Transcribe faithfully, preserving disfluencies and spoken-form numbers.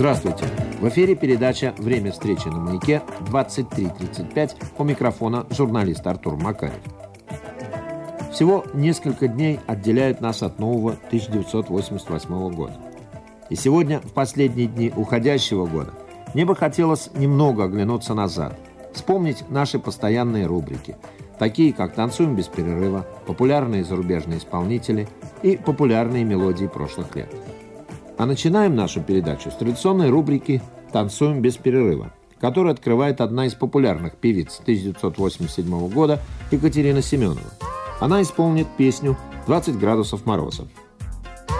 Здравствуйте! В эфире передача «Время встречи на маяке» двадцать три тридцать пять. У микрофона журналист Артур Макарев. Всего несколько дней отделяют нас от нового тысяча девятьсот восемьдесят восьмого года. И сегодня, в последние дни уходящего года, мне бы хотелось немного оглянуться назад, вспомнить наши постоянные рубрики, такие как «Танцуем без перерыва», популярные зарубежные исполнители и популярные мелодии прошлых лет. А начинаем нашу передачу с традиционной рубрики «Танцуем без перерыва», которую открывает одна из популярных певиц тысяча девятьсот восемьдесят седьмого года Екатерина Семенова. Она исполнит песню «двадцать градусов мороза».